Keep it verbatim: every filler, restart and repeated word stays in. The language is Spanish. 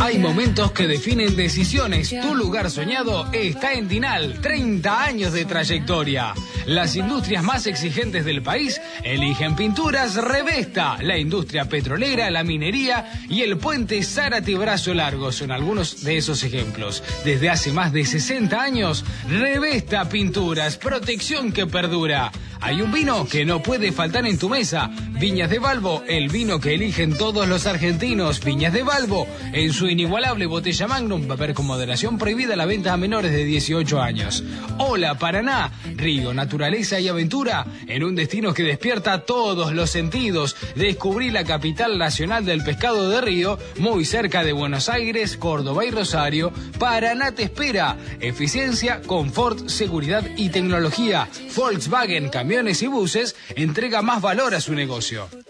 Hay momentos que definen decisiones. Tu lugar soñado está en Dinal. treinta años de trayectoria. Las industrias más exigentes del país eligen Pinturas Revesta. La industria petrolera, la minería y el puente Zárate Brazo Largo son algunos de esos ejemplos. Desde hace más de sesenta años, Revesta Pinturas, protección que perdura. Hay un vino que no puede faltar en tu mesa. Viñas de Balbo, el vino que eligen todos los argentinos. Viñas de Balbo, en su inigualable botella Magnum, beber con moderación, prohibida la venta a menores de dieciocho años. Hola Paraná, río, naturaleza y aventura, en un destino que despierta todos los sentidos. Descubrí la capital nacional del pescado de río, muy cerca de Buenos Aires, Córdoba y Rosario. Paraná te espera. Eficiencia, confort, seguridad y tecnología. Volkswagen, camiones y buses, entrega más valor a su negocio.